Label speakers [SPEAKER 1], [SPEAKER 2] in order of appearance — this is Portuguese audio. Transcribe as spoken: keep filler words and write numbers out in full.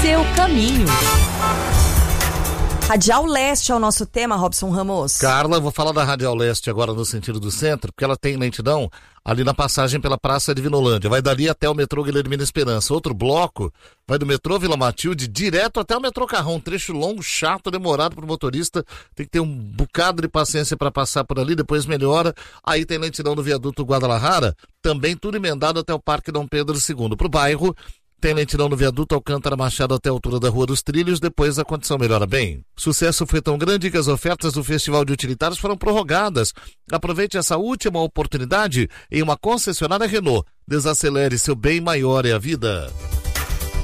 [SPEAKER 1] seu caminho. Radial Leste é o nosso tema, Robson Ramos.
[SPEAKER 2] Carla, eu vou falar da Radial Leste agora no sentido do centro, porque ela tem lentidão ali na passagem pela Praça de Vinolândia. Vai dali até o metrô Guilhermina Esperança. Outro bloco vai do metrô Vila Matilde direto até o metrô Carrão. Um trecho longo, chato, demorado pro motorista. Tem que ter um bocado de paciência para passar por ali, depois melhora. Aí tem lentidão no viaduto Guadalajara, também tudo emendado até o Parque Dom Pedro segundo. Pro bairro, tem lentidão no viaduto Alcântara Machado até a altura da Rua dos Trilhos, depois a condição melhora bem. O sucesso foi tão grande que as ofertas do Festival de Utilitários foram prorrogadas. Aproveite essa última oportunidade em uma concessionária Renault. Desacelere, seu bem maior é a vida.